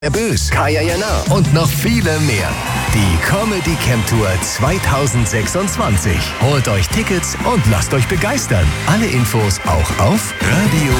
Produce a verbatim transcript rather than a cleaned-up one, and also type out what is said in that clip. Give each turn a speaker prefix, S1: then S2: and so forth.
S1: Bös, Kaya Jana und noch viele mehr. Die Comedy Camp Tour zwanzig sechsundzwanzig. Holt euch Tickets und lasst euch begeistern. Alle Infos auch auf Radio